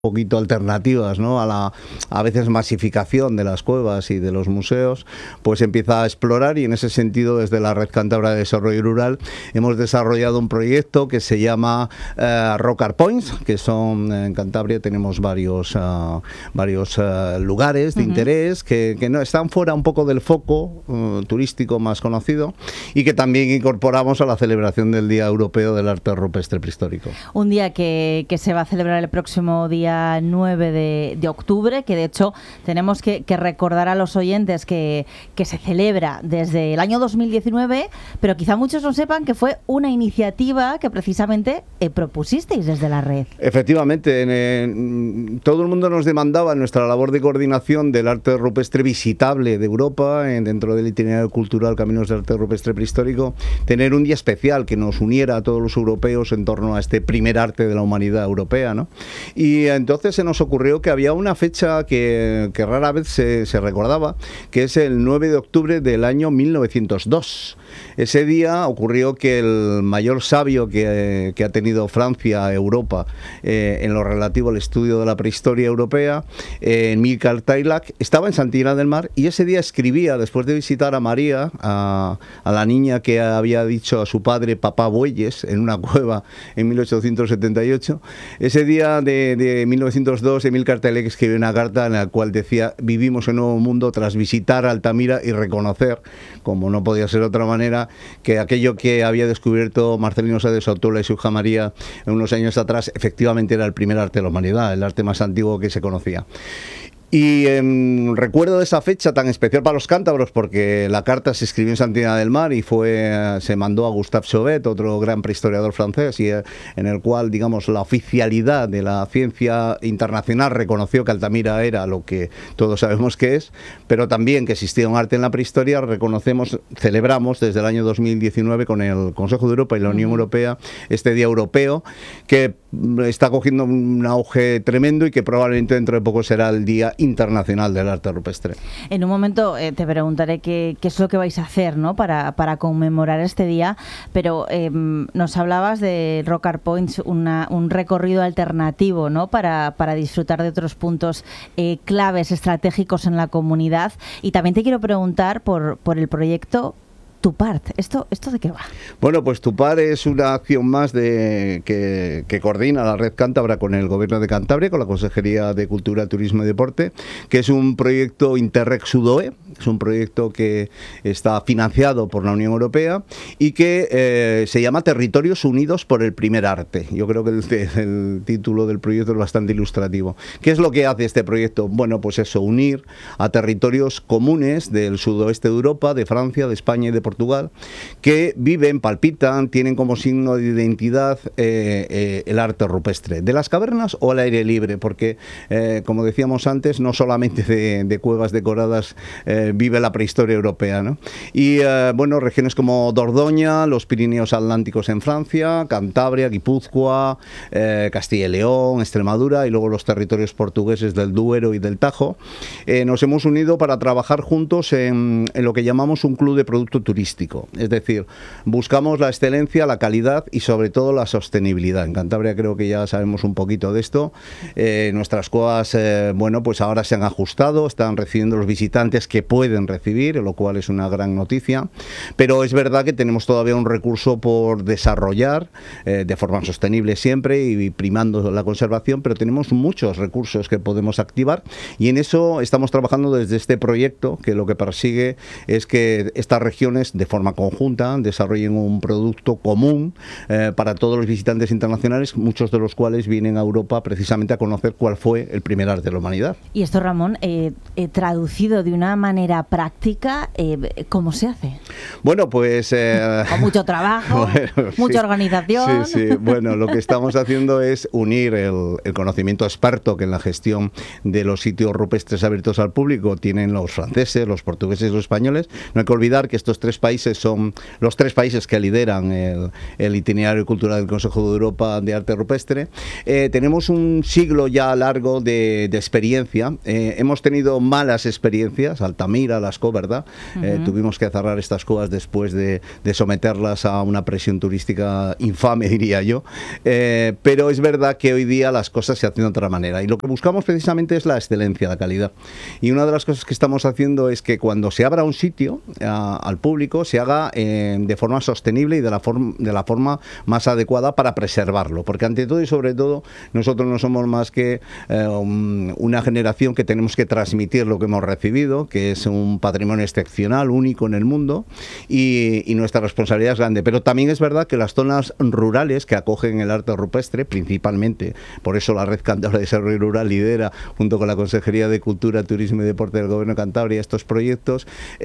poquito alternativas, ¿no? A veces masificación de las cuevas y de los museos, pues empieza a explorar, y en ese sentido desde la Red Cántabra de Desarrollo Rural hemos desarrollado un proyecto que se llama Rock Art Points, que son en Cantabria tenemos varios lugares de interés que no están fuera un poco del foco turístico más conocido, y que también incorporamos a la celebración del Día Europeo del Arte Rupestre Prehistórico. Un día que se va a celebrar el próximo día 9 de octubre, que de hecho tenemos que recordar a los oyentes que se celebra desde el año 2019, pero quizá muchos no sepan que fue una iniciativa que precisamente propusisteis desde la red. Efectivamente, todo el mundo nos demandaba en nuestra labor de coordinación del arte rupestre visitable de Europa, dentro del itinerario cultural Caminos del Arte Rupestre Prehistórico, tener un día especial que nos uniera a todos los europeos en torno a este primer arte de la humanidad europea, ¿no? Y entonces se nos ocurrió que había una fecha que rara vez se recordaba, que es el 9 de octubre del año 1902. Ese día ocurrió que el mayor sabio que ha tenido Francia, Europa, en lo relativo al estudio de la prehistoria europea, Miquel Tailac, estaba en Santiago del Mar, y ese día escribía, después de visitar a María, a la niña que había dicho a su padre papá bueyes en una cueva en 1878, ese día de 1902, Miquel Tailac escribió una carta en la cual decía: vivimos en un nuevo mundo tras visitar Altamira y reconocer, como no podía ser de otra manera, que aquello que había descubierto Marcelino Sáenz de Sotula y su hija María unos años atrás efectivamente era el primer arte de la humanidad, el arte más antiguo que se conocía. Y recuerdo de esa fecha tan especial para los cántabros, porque la carta se escribió en Santiago del Mar y se mandó a Gustave Chauvet, otro gran prehistoriador francés, y en el cual, digamos, la oficialidad de la ciencia internacional reconoció que Altamira era lo que todos sabemos que es, pero también que existía un arte en la prehistoria. Celebramos desde el año 2019 con el Consejo de Europa y la Unión Europea este Día Europeo, que está cogiendo un auge tremendo y que probablemente dentro de poco será el Día Internacional del Arte Rupestre. En un momento te preguntaré qué es lo que vais a hacer, ¿no?, para conmemorar este día, pero nos hablabas de Rock Art Points, un recorrido alternativo, ¿no?, para disfrutar de otros puntos claves estratégicos en la comunidad. Y también te quiero preguntar por el proyecto Tupart. ¿Esto de qué va? Bueno, pues Tupart es una acción más que coordina la Red Cántabra con el Gobierno de Cantabria, con la Consejería de Cultura, Turismo y Deporte, que es un proyecto Interreg Sudoe, es un proyecto que está financiado por la Unión Europea y que se llama Territorios Unidos por el Primer Arte. Yo creo que el título del proyecto es bastante ilustrativo. ¿Qué es lo que hace este proyecto? Bueno, pues eso, unir a territorios comunes del sudoeste de Europa, de Francia, de España y de Portugal, que viven, palpitan, tienen como signo de identidad el arte rupestre, de las cavernas o al aire libre, porque como decíamos antes, no solamente de cuevas decoradas vive la prehistoria europea, ¿no? Y bueno, regiones como Dordoña, los Pirineos Atlánticos en Francia, Cantabria, Guipúzcoa, Castilla y León, Extremadura, y luego los territorios portugueses del Duero y del Tajo, nos hemos unido para trabajar juntos en lo que llamamos un club de producto turístico. Es decir, buscamos la excelencia, la calidad y sobre todo la sostenibilidad. En Cantabria creo que ya sabemos un poquito de esto. Nuestras cuevas, bueno, pues ahora se han ajustado, están recibiendo los visitantes que pueden recibir, lo cual es una gran noticia. Pero es verdad que tenemos todavía un recurso por desarrollar de forma sostenible siempre y primando la conservación, pero tenemos muchos recursos que podemos activar, y en eso estamos trabajando desde este proyecto, que lo que persigue es que estas regiones de forma conjunta desarrollen un producto común para todos los visitantes internacionales, muchos de los cuales vienen a Europa precisamente a conocer cuál fue el primer arte de la humanidad. Y esto, Ramón, traducido de una manera práctica, ¿cómo se hace? Bueno, pues... con mucho trabajo, bueno, mucha organización. Sí. Bueno, lo que estamos haciendo es unir el conocimiento experto que en la gestión de los sitios rupestres abiertos al público tienen los franceses, los portugueses y los españoles. No hay que olvidar que estos tres países son los 3 países que lideran el itinerario cultural del Consejo de Europa de arte rupestre. Tenemos un siglo ya largo de experiencia. Hemos tenido malas experiencias, Altamira, Lascaux, ¿verdad? Tuvimos que cerrar estas cuevas después de someterlas a una presión turística infame, diría yo. Pero es verdad que hoy día las cosas se hacen de otra manera. Y lo que buscamos precisamente es la excelencia, la calidad. Y una de las cosas que estamos haciendo es que cuando se abra un sitio al público, se haga de forma sostenible y de la forma más adecuada para preservarlo. Porque ante todo y sobre todo, nosotros no somos más que una generación que tenemos que transmitir lo que hemos recibido, que es un patrimonio excepcional, único en el mundo, y nuestra responsabilidad es grande. Pero también es verdad que las zonas rurales que acogen el arte rupestre, principalmente, por eso la Red Cántabra de Desarrollo Rural lidera, junto con la Consejería de Cultura, Turismo y Deporte del Gobierno de Cantabria, estos proyectos,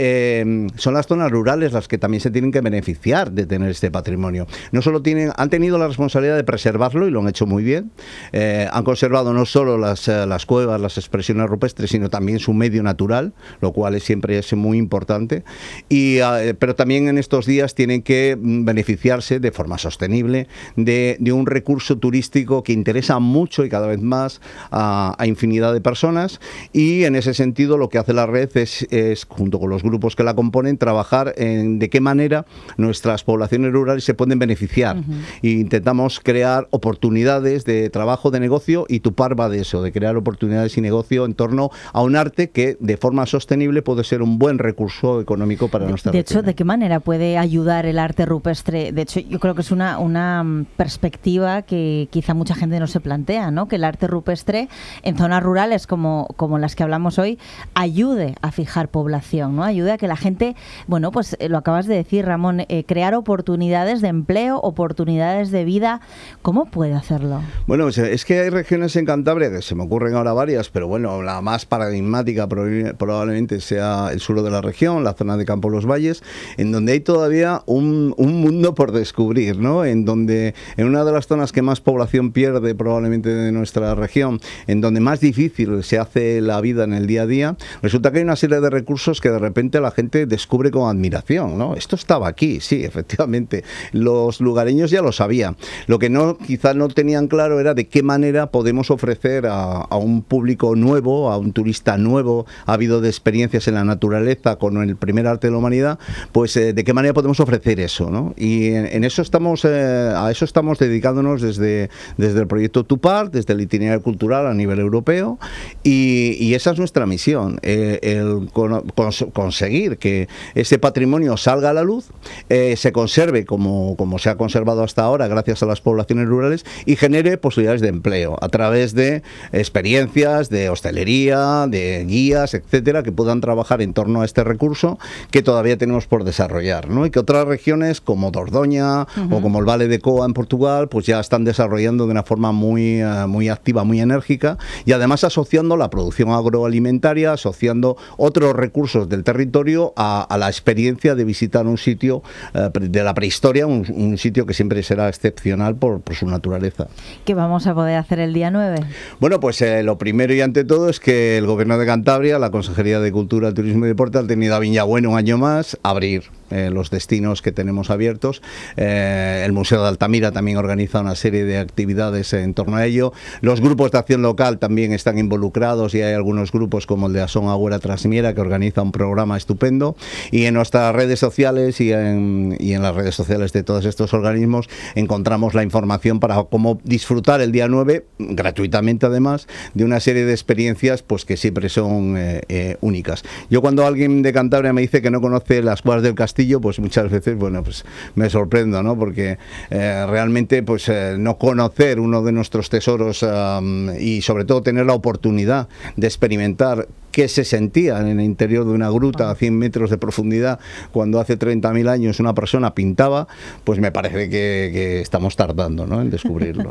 son las zonas rurales las que también se tienen que beneficiar de tener este patrimonio. No solo han tenido la responsabilidad de preservarlo, y lo han hecho muy bien. Han conservado no solo las cuevas, las expresiones rupestres, sino también su medio natural, lo cual siempre es muy importante. Pero también en estos días tienen que beneficiarse de forma sostenible de un recurso turístico que interesa mucho y cada vez más a infinidad de personas, y en ese sentido lo que hace la red es junto con los grupos que la componen, trabajar en de qué manera nuestras poblaciones rurales se pueden beneficiar. E intentamos crear oportunidades de trabajo, de negocio, y Tupar va de eso, de crear oportunidades y negocio en torno a un arte que de forma sostenible puede ser un buen recurso económico para nuestra región. De hecho, ¿de qué manera puede ayudar el arte rupestre? De hecho, yo creo que es una perspectiva que quizá mucha gente no se plantea, ¿no? Que el arte rupestre en zonas rurales como las que hablamos hoy ayude a fijar población, ¿no? Ayude a que la gente, bueno, pues lo acabas de decir, Ramón, crear oportunidades de empleo, oportunidades de vida. ¿Cómo puede hacerlo? Bueno, es que hay regiones en Cantabria, que se me ocurren ahora varias, pero bueno, la más paradigmática probablemente sea el sur de la región, la zona de Campo Los Valles, en donde hay todavía un mundo por descubrir, ¿no? En una de las zonas que más población pierde probablemente de nuestra región, en donde más difícil se hace la vida en el día a día, resulta que hay una serie de recursos que de repente la gente descubre con admiración, ¿no? Esto estaba aquí, sí, efectivamente. Los lugareños ya lo sabían. Lo que quizás no tenían claro era de qué manera podemos ofrecer a un público nuevo, a un turista nuevo, ávido de experiencias en la naturaleza con el primer arte de la humanidad, pues de qué manera podemos ofrecer eso, ¿no? Y a eso estamos dedicándonos desde el proyecto Tupar, desde el itinerario cultural a nivel europeo, y esa es nuestra misión, conseguir que ese patrimonio salga a la luz, se conserve como se ha conservado hasta ahora gracias a las poblaciones rurales, y genere posibilidades de empleo a través de experiencias, de hostelería, de guías, etcétera, que puedan trabajar en torno a este recurso que todavía tenemos por desarrollar, ¿no? Y que otras regiones como Dordoña o como el Valle de Coa en Portugal pues ya están desarrollando de una forma muy activa, muy enérgica, y además asociando la producción agroalimentaria, asociando otros recursos del territorio a la experiencia de visitar un sitio de la prehistoria, un sitio que siempre será excepcional por su naturaleza. ¿Qué vamos a poder hacer el día 9? Bueno, pues lo primero y ante todo es que el Gobierno de Cantabria, la Consejería de Cultura, Turismo y Deporte, ha tenido a Viñabueno un año más abrir los destinos que tenemos abiertos. El Museo de Altamira también organiza una serie de actividades en torno a ello. Los grupos de acción local también están involucrados, y hay algunos grupos como el de Asón Agüera Trasmiera que organiza un programa estupendo, y en nuestras redes sociales y en las redes sociales de todos estos organismos encontramos la información para cómo disfrutar el día 9, gratuitamente además, de una serie de experiencias pues que siempre son únicas. Yo cuando alguien de Cantabria me dice que no conoce las Cuevas del Castillo, pues muchas veces, bueno, pues me sorprendo, ¿no? Porque realmente pues no conocer uno de nuestros tesoros y sobre todo tener la oportunidad de experimentar qué se sentía en el interior de una gruta a 100 metros de profundidad cuando hace 30.000 años una persona pintaba, pues me parece que estamos tardando, ¿no?, en descubrirlo.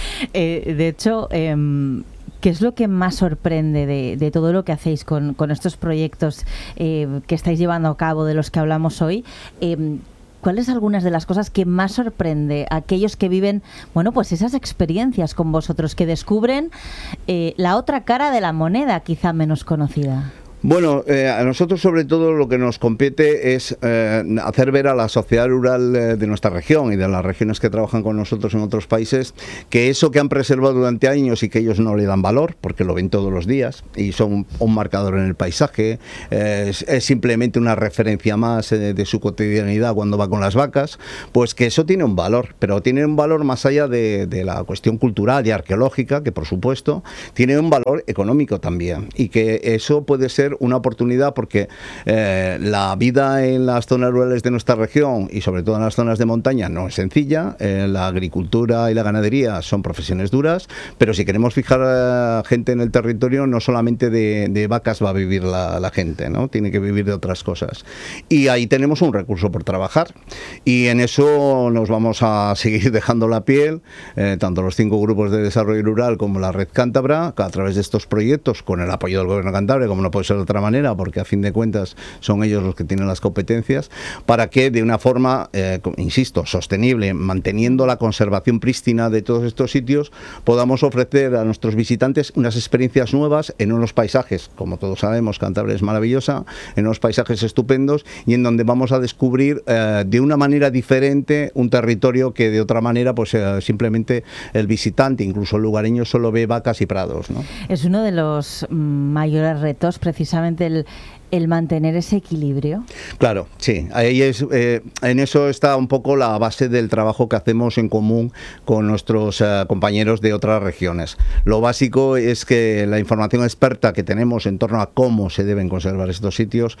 De hecho, ¿qué es lo que más sorprende de todo lo que hacéis con estos proyectos que estáis llevando a cabo, de los que hablamos hoy? ¿Cuáles algunas de las cosas que más sorprende a aquellos que viven, bueno, pues esas experiencias con vosotros, que descubren la otra cara de la moneda, quizá menos conocida? Bueno, a nosotros sobre todo lo que nos compete es hacer ver a la sociedad rural de nuestra región y de las regiones que trabajan con nosotros en otros países que eso que han preservado durante años y que ellos no le dan valor, porque lo ven todos los días y son un marcador en el paisaje, es simplemente una referencia más de su cotidianidad cuando va con las vacas, pues que eso tiene un valor, pero tiene un valor más allá de la cuestión cultural y arqueológica, que por supuesto tiene un valor económico también, y que eso puede ser una oportunidad porque la vida en las zonas rurales de nuestra región y sobre todo en las zonas de montaña no es sencilla, la agricultura y la ganadería son profesiones duras, pero si queremos fijar gente en el territorio, no solamente de vacas va a vivir la gente, ¿no? Tiene que vivir de otras cosas. Y ahí tenemos un recurso por trabajar y en eso nos vamos a seguir dejando la piel, tanto los 5 grupos de desarrollo rural como la Red Cántabra, a través de estos proyectos, con el apoyo del Gobierno de Cantabria, como no puede ser de otra manera, porque a fin de cuentas son ellos los que tienen las competencias, para que de una forma, insisto, sostenible, manteniendo la conservación prístina de todos estos sitios, podamos ofrecer a nuestros visitantes unas experiencias nuevas en unos paisajes, como todos sabemos, Cantabria es maravillosa, en unos paisajes estupendos y en donde vamos a descubrir de una manera diferente un territorio que de otra manera pues simplemente el visitante, incluso el lugareño, solo ve vacas y prados, ¿no? Es uno de los mayores retos precisamente el mantener ese equilibrio. Claro, sí. Ahí en eso está un poco la base del trabajo que hacemos en común con nuestros compañeros de otras regiones. Lo básico es que la información experta que tenemos en torno a cómo se deben conservar estos sitios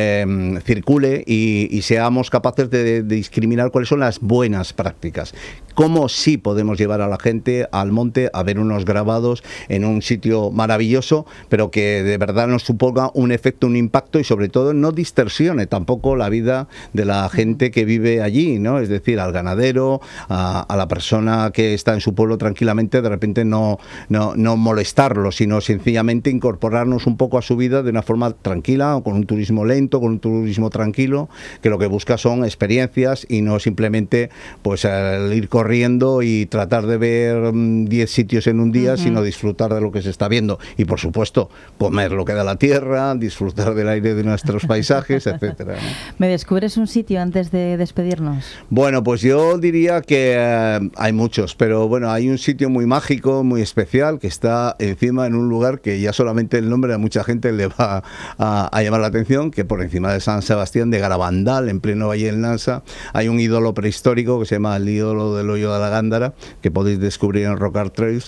circule y seamos capaces de discriminar cuáles son las buenas prácticas. Cómo sí podemos llevar a la gente al monte a ver unos grabados en un sitio maravilloso, pero que de verdad nos suponga un efecto, un impacto y sobre todo no distorsione tampoco la vida de la gente que vive allí, ¿no? Es decir, al ganadero, a la persona que está en su pueblo tranquilamente, de repente no molestarlo, sino sencillamente incorporarnos un poco a su vida de una forma tranquila, o con un turismo lento, con un turismo tranquilo, que lo que busca son experiencias y no simplemente pues el ir corriendo y tratar de ver 10 sitios en un día, sino disfrutar de lo que se está viendo y por supuesto comer lo que da la tierra, disfrutar del aire de nuestros paisajes, etcétera, ¿no? ¿Me descubres un sitio antes de despedirnos? Bueno, pues yo diría que hay muchos, pero bueno, hay un sitio muy mágico, muy especial, que está encima en un lugar que ya solamente el nombre a mucha gente le va a llamar la atención, que por encima de San Sebastián de Garabandal, en pleno Valle del Nansa, hay un ídolo prehistórico que se llama el ídolo del Hoyo de la Gándara, que podéis descubrir en Rock Art Trails,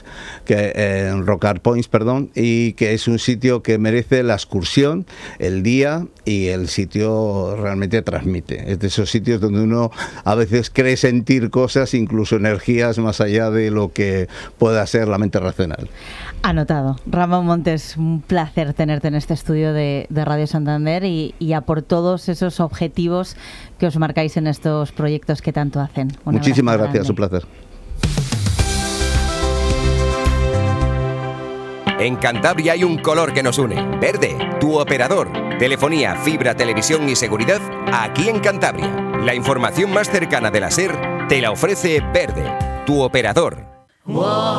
en Rock Art Points, perdón, y que es un sitio que merece la excursión, el día, y el sitio realmente transmite. Es de esos sitios donde uno a veces cree sentir cosas, incluso energías más allá de lo que pueda ser la mente racional. Anotado. Ramón Montes, un placer tenerte en este estudio de Radio Santander y a por todos esos objetivos que os marcáis en estos proyectos que tanto hacen. Muchísimas gracias, un placer. En Cantabria hay un color que nos une, verde, tu operador. Telefonía, fibra, televisión y seguridad aquí en Cantabria. La información más cercana de la SER te la ofrece Verde, tu operador.